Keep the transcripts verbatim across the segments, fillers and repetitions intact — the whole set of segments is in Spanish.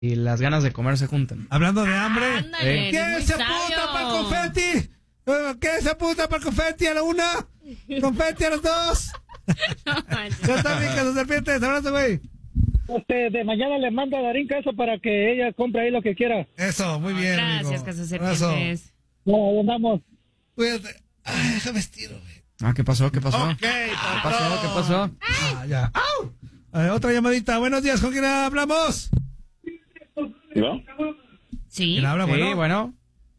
y las ganas de comer se juntan. Hablando de hambre, Ándale, ¿quién eres se muy apunta sabio. para el confeti? Eh, ¿Quién se apunta para el confeti a la una? ¿Confeti a los dos? No manches. Ya está, mi casa serpiente. Abrazo, güey. Este, de mañana le mando a Darín Casa para que ella compre ahí lo que quiera. Eso, muy bien, Gracias, amigo. Casa Abrazo. Serpientes. No, ahí andamos. Cuídate. Ay, déjame estiro, güey. Ah, ¿qué pasó? ¿Qué pasó? Ok, ¿Qué pasó? ¿Qué pasó? Ah, ya. ¡Au! A ver, otra llamadita. Buenos días, ¿con quién hablamos? ¿No? Sí. ¿Quién habla? Sí, Bueno. bueno.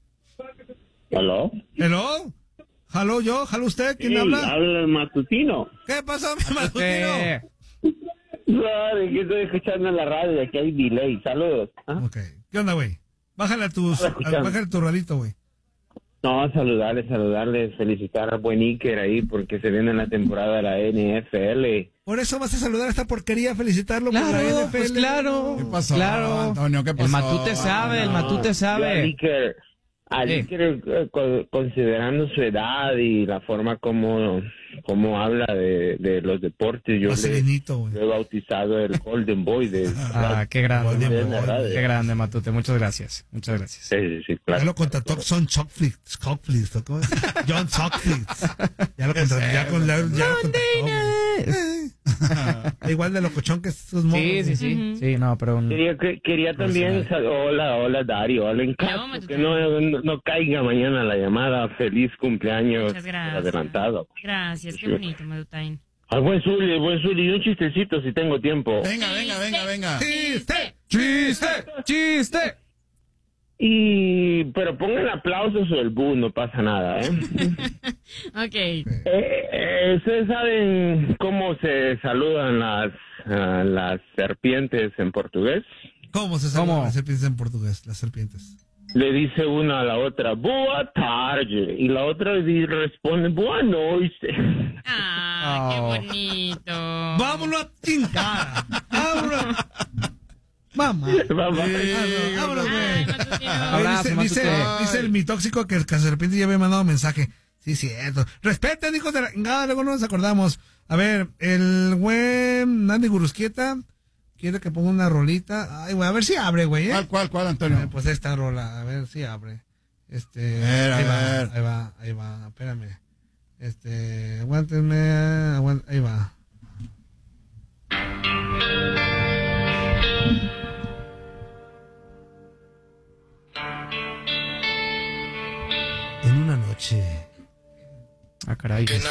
¿Aló? ¿Hello? ¿Halo yo? ¿Halo usted? ¿Quién Sí, habla? habla el matutino. ¿Qué pasó, mi matutino? Eh, Claro, que estoy escuchando en la radio, que hay delay. Saludos. ¿Ah? Ok. ¿Qué onda, güey? Bájale a tus, Hola, escuchando. bájale tu radito, güey. No, saludarles, saludarles, felicitar a buen Iker ahí porque se viene la temporada de la N F L. Por eso vas a saludar a esta porquería, felicitarlo por la N claro, F L. pues claro. ¿Qué pasó, Claro. Antonio? ¿Qué pasó? El Matute sabe, el Matute Yo al sabe. Iker, al Sí. Iker, eh, co- considerando su edad y la forma como, como habla de, de los deportes, yo le, Vaselinito, güey. le he bautizado el Golden Boy de... Ah, qué grande, Golden de la Matute. radio. Qué grande, Matute. Muchas gracias. Muchas gracias. Sí, sí, sí, Ya claro. lo contrató Son Chockflix, Chockflix, ¿cómo es? John Chockflix. Ya lo contrató, ya, con, ya, ya lo contrató, güey. Igual de locochón que sus morros. Sí, sí, sí. Ujú. Sí, no, pero un... Quería, que- quería también, sal- hola, hola Dario, hola, en caso Matute. que no, no, no caiga mañana la llamada, feliz cumpleaños Muchas gracias. adelantado. Gracias, qué bonito, Madutain. Al buen Zuli, buen Zuli, y un chistecito si tengo tiempo. Venga, venga, venga, venga. ¡Chiste! ¡Chiste! ¡Chiste! Y, pero pongan aplausos o el bu, no pasa nada, ¿eh? Ok. Eh, eh, ¿Ustedes saben cómo se saludan las, ah, las serpientes en portugués? ¿Cómo se ¿Cómo? llaman las serpientes en portugués? Las serpientes. Le dice una a la otra, boa tarde, y la otra le responde, boa noite. Ah, Oh. qué bonito. ¡Vámonos a tincar! ¡Vámonos! ¡Mamá! Vamos. Vámonos, vámonos, Ay, güey. Matutino. A ver, Abrazo, dice, dice, Matute. dice el mitóxico que el cazaserpiente ya había mandado mensaje. Sí, cierto. Respeten, hijos de la... No, luego no nos acordamos. A ver, el güey Nandi Gurusquieta quiere que ponga una rolita. Ay, güey, a ver si abre, güey, ¿eh? ¿Cuál, cuál, cuál, Eh, Antonio? Pues esta rola, a ver si abre. Este, A ver, a ahí ver. va, ahí va, ahí va, espérame. Este, aguántenme, aguant- ahí va. En una noche Ah, caray.